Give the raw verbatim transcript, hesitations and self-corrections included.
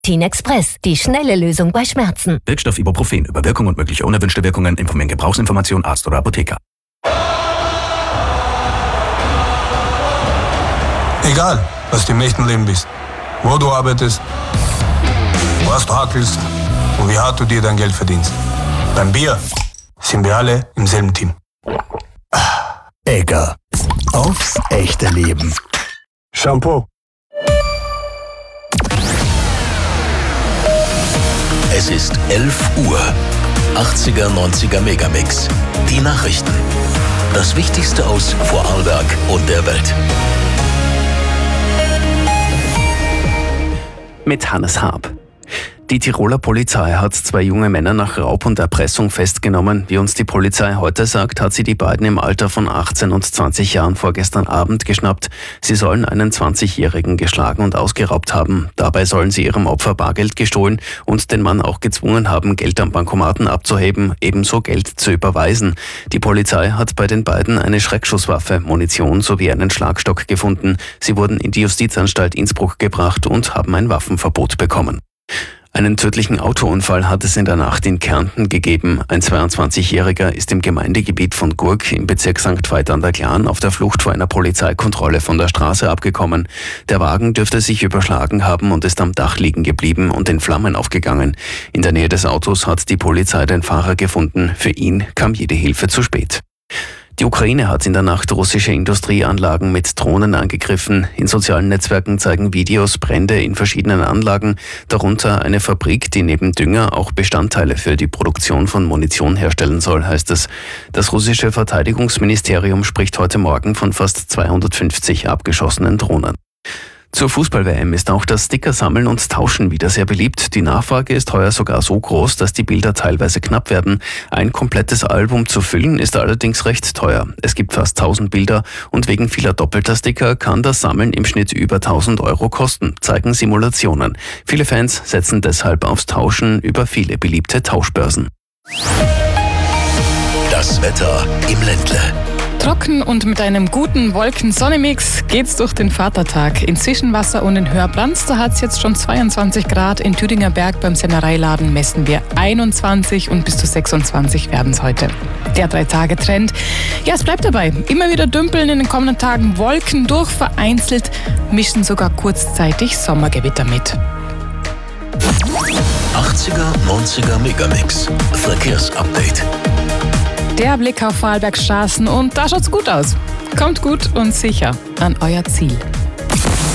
Teen Express, die schnelle Lösung bei Schmerzen. Wirkstoff Ibuprofen. Über Wirkung und mögliche unerwünschte Wirkungen informieren Gebrauchsinformation Arzt oder Apotheker. Egal, was du im echten Leben bist, wo du arbeitest, was du hackelst und wie hart du dir dein Geld verdienst. Beim Bier sind wir alle im selben Team. Egger. Aufs echte Leben. Shampoo. Es ist elf Uhr. achtziger, neunziger Megamix. Die Nachrichten. Das Wichtigste aus Vorarlberg und der Welt. Mit Hannes Haab. Die Tiroler Polizei hat zwei junge Männer nach Raub und Erpressung festgenommen. Wie uns die Polizei heute sagt, hat sie die beiden im Alter von achtzehn und zwanzig Jahren vorgestern Abend geschnappt. Sie sollen einen zwanzigjährigen geschlagen und ausgeraubt haben. Dabei sollen sie ihrem Opfer Bargeld gestohlen und den Mann auch gezwungen haben, Geld am Bankomaten abzuheben, ebenso Geld zu überweisen. Die Polizei hat bei den beiden eine Schreckschusswaffe, Munition sowie einen Schlagstock gefunden. Sie wurden in die Justizanstalt Innsbruck gebracht und haben ein Waffenverbot bekommen. Einen tödlichen Autounfall hat es in der Nacht in Kärnten gegeben. Ein zweiundzwanzigjähriger ist im Gemeindegebiet von Gurk im Bezirk Sankt Veit an der Glan auf der Flucht vor einer Polizeikontrolle von der Straße abgekommen. Der Wagen dürfte sich überschlagen haben und ist am Dach liegen geblieben und in Flammen aufgegangen. In der Nähe des Autos hat die Polizei den Fahrer gefunden. Für ihn kam jede Hilfe zu spät. Die Ukraine hat in der Nacht russische Industrieanlagen mit Drohnen angegriffen. In sozialen Netzwerken zeigen Videos Brände in verschiedenen Anlagen, darunter eine Fabrik, die neben Dünger auch Bestandteile für die Produktion von Munition herstellen soll, heißt es. Das russische Verteidigungsministerium spricht heute Morgen von fast zweihundertfünfzig abgeschossenen Drohnen. Zur Fußball-W M ist auch das Sticker-Sammeln und Tauschen wieder sehr beliebt. Die Nachfrage ist heuer sogar so groß, dass die Bilder teilweise knapp werden. Ein komplettes Album zu füllen ist allerdings recht teuer. Es gibt fast tausend Bilder und wegen vieler doppelter Sticker kann das Sammeln im Schnitt über tausend Euro kosten, zeigen Simulationen. Viele Fans setzen deshalb aufs Tauschen über viele beliebte Tauschbörsen. Das Wetter im Ländle. Trocken und mit einem guten Wolken-Sonne-Mix geht's durch den Vatertag. In Zwischenwasser und in Hörbrands, da hat's jetzt schon zweiundzwanzig Grad. In Thüringer Berg beim Sennereiladen messen wir einundzwanzig und bis zu sechsundzwanzig werden's heute. Der Drei-Tage-Trend. Ja, es bleibt dabei. Immer wieder dümpeln in den kommenden Tagen Wolken durch. Vereinzelt mischen sogar kurzzeitig Sommergewitter mit. achtziger, neunziger Megamix. Verkehrsupdate. Der Blick auf Vorarlbergs Straßen und da schaut's gut aus. Kommt gut und sicher an euer Ziel.